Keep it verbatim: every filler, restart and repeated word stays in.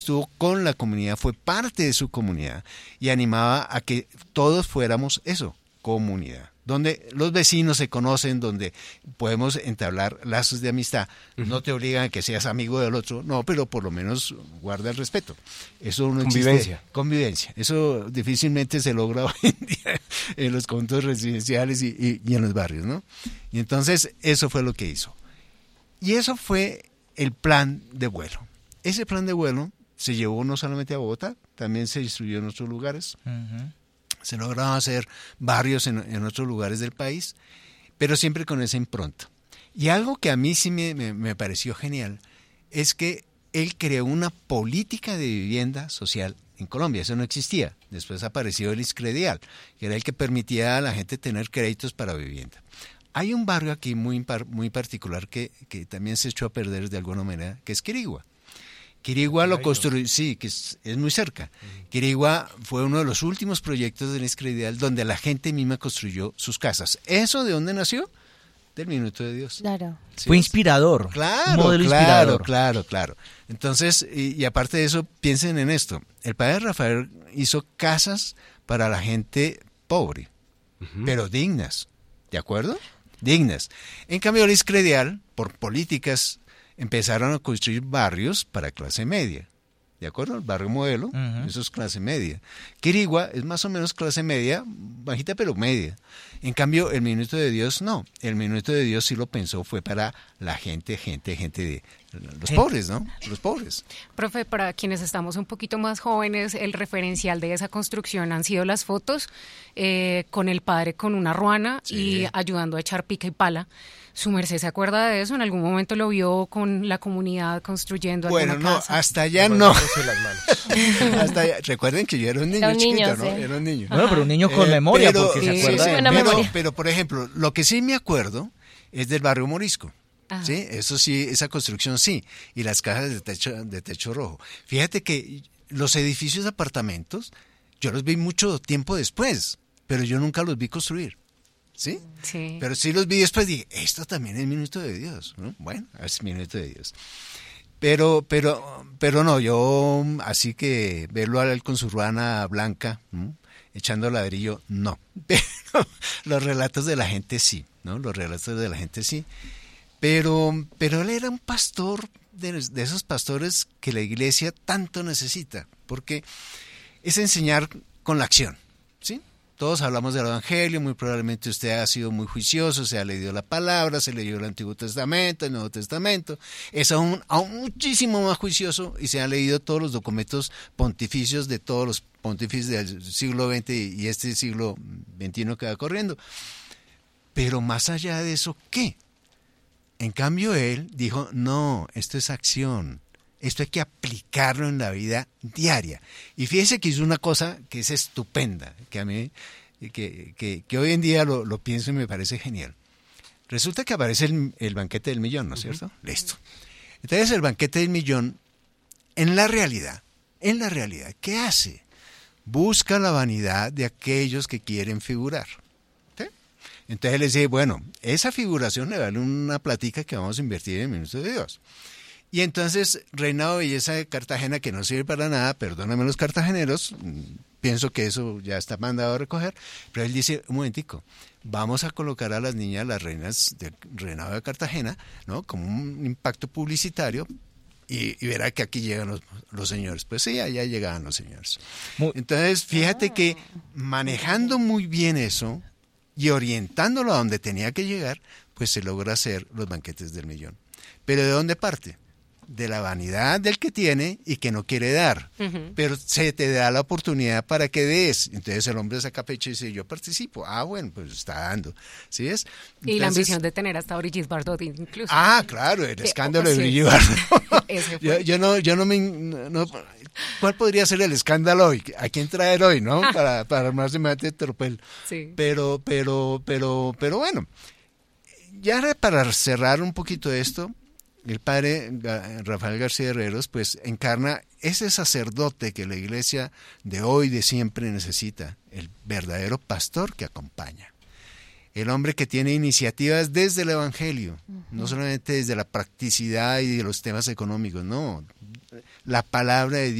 estuvo con la comunidad, fue parte de su comunidad y animaba a que todos fuéramos eso, comunidad, donde los vecinos se conocen, donde podemos entablar lazos de amistad. Uh-huh. No te obligan a que seas amigo del otro, no, pero por lo menos guarda el respeto. Eso no convivencia. Existe. Convivencia. Eso difícilmente se logra hoy en día en los conjuntos residenciales y, y, y en los barrios, ¿no? Y entonces eso fue lo que hizo. Y eso fue el plan de vuelo. Ese plan de vuelo se llevó no solamente a Bogotá, también se distribuyó en otros lugares. Uh-huh. Se lograron hacer barrios en, en otros lugares del país, pero siempre con esa impronta. Y algo que a mí sí me, me, me pareció genial es que él creó una política de vivienda social en Colombia. Eso no existía. Después apareció el Iscredial, que era el que permitía a la gente tener créditos para vivienda. Hay un barrio aquí muy, muy particular que, que también se echó a perder de alguna manera, que es Quirigua. Quirigua lo construyó, sí, que es, es muy cerca. Uh-huh. Quirigua fue uno de los últimos proyectos del Iscredial donde la gente misma construyó sus casas. ¿Eso de dónde nació? Del Minuto de Dios. Claro. ¿Sí? Fue inspirador. Claro, un modelo claro, inspirador. claro, claro. Entonces, y, y aparte de eso, piensen en esto. El padre Rafael hizo casas para la gente pobre, uh-huh. pero dignas. ¿De acuerdo? Dignas. En cambio, el Iscredial, por políticas, empezaron a construir barrios para clase media, ¿de acuerdo? El barrio modelo, uh-huh. eso es clase media. Quirigua es más o menos clase media, bajita pero media. En cambio, el Minuto de Dios no. El Minuto de Dios sí lo pensó, fue para la gente, gente, gente de los sí. pobres, ¿no? Los pobres. Profe, para quienes estamos un poquito más jóvenes, el referencial de esa construcción han sido las fotos eh, con el padre con una ruana sí. y ayudando a echar pica y pala. ¿Su merced se acuerda de eso? ¿En algún momento lo vio con la comunidad construyendo bueno, alguna no, casa? hasta allá no. hasta allá. Recuerden que yo era un niño era un chiquito, niño, ¿no? Sí. Era un niño. Bueno, pero un niño con eh, memoria, pero, porque sí, se acuerda. Sí, de... pero, memoria. pero, por ejemplo, lo que sí me acuerdo es del barrio Morisco. Ajá. Sí, eso sí, esa construcción sí. Y las casas de techo, de techo rojo. Fíjate que los edificios de apartamentos, yo los vi mucho tiempo después, pero yo nunca los vi construir. ¿Sí? Sí. Pero sí los vi después y dije, esto también es Minuto de Dios, ¿no? Bueno, es Minuto de Dios. Pero, pero, pero no, yo así que verlo a él con su ruana blanca, ¿no? Echando ladrillo, no. Pero los relatos de la gente sí, ¿no? Los relatos de la gente sí. Pero, pero él era un pastor de, de esos pastores que la iglesia tanto necesita, porque es enseñar con la acción, ¿sí? Todos hablamos del Evangelio, muy probablemente usted ha sido muy juicioso, se ha leído la palabra, se leyó el Antiguo Testamento, el Nuevo Testamento, es aún, aún muchísimo más juicioso y se han leído todos los documentos pontificios de todos los pontífices del siglo veinte y este siglo veintiuno que va corriendo. Pero más allá de eso, ¿qué? En cambio él dijo, no, esto es acción. Esto hay que aplicarlo en la vida diaria. Y fíjese que hizo una cosa que es estupenda, que a mí, que, que, que hoy en día lo, lo pienso y me parece genial. Resulta que aparece el, el banquete del millón, ¿no es cierto? Uh-huh. Listo. Entonces el banquete del millón, en la realidad, en la realidad, ¿qué hace? Busca la vanidad de aquellos que quieren figurar. ¿Sí? Entonces le dice, bueno, esa figuración le vale una platica que vamos a invertir en el Minuto de Dios. Y entonces, Reinado de Belleza de Cartagena, que no sirve para nada, perdóname los cartageneros, pienso que eso ya está mandado a recoger, pero él dice, un momentico, vamos a colocar a las niñas, las reinas del Reinado de Cartagena, ¿no? Como un impacto publicitario, y, y verá que aquí llegan los, los señores. Pues sí, allá llegaban los señores. Entonces, fíjate que manejando muy bien eso y orientándolo a donde tenía que llegar, pues se logra hacer los banquetes del millón. ¿Pero de dónde parte? De la vanidad del que tiene y que no quiere dar, uh-huh. pero se te da la oportunidad para que des. Entonces el hombre saca pecho y dice, yo participo. Ah, bueno, pues está dando. ¿Sí ves? Entonces, y la ambición de tener hasta Brigitte Bardot incluso. Ah, claro, el escándalo de Brigitte Bardot. yo, yo no, yo no me... No, ¿cuál podría ser el escándalo hoy? ¿A quién traer hoy, no? Para, para armarse más de tropel. Sí. Pero, pero, pero, pero bueno. Ya para cerrar un poquito esto, el padre Rafael García Herreros pues encarna ese sacerdote que la iglesia de hoy, de siempre necesita, el verdadero pastor que acompaña. el hombre que tiene iniciativas desde el Evangelio, uh-huh. no solamente desde la practicidad y de los temas económicos, no, la palabra de Dios.